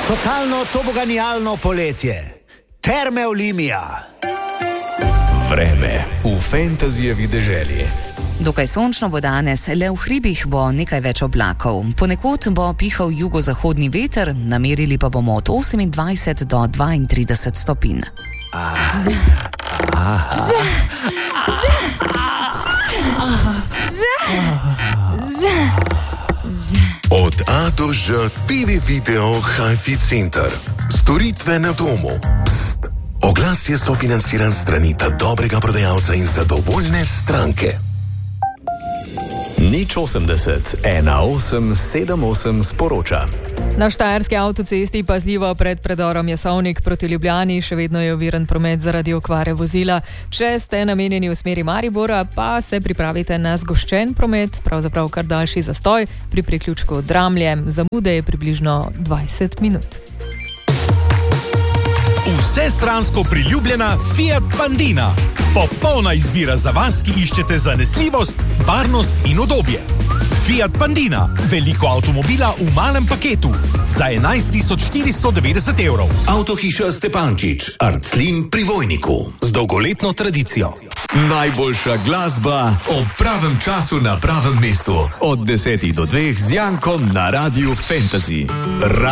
Totalno toboganijalno poletje. Terme Olimia. Vreme v fantazijevi deželi. Dokaj sončno bo danes, le v hribih bo nekaj več oblakov. Ponekod bo pihal jugozahodni veter, namerili pa bomo od 28 do 32 stopinj. Od A do Ž TV Video HiFi Center. Storitve na domu. Pst. Oglas je sofinanciran strani ta dobrega prodajalca in zadovoljne stranke. Nič 80 1878 sporoča. Na štajerski avtocesti pazljivo pred predorom Jasovnik proti Ljubljani, še vedno je oviran promet zaradi okvare vozila. Če ste namenjeni v smeri Maribora, pa se pripravite na zgoščen promet, pravzaprav kar daljši zastoj pri priključku Dramlje. Zamude je približno 20 minut. Vsestransko priljubljena Fiat Pandina. Popolna izbira za vas, ki iščete zanesljivost, varnost in udobje. Fiat Pandina. Veliko avtomobila v malem paketu. Za 11.490 evrov. Avtohiša Stepančič, Arclin pri Vojniku. Z dolgoletno tradicijo. Najboljša glasba ob pravem času na pravem mestu. Od 10 do 2 z Jankom na Radiu Fantasy.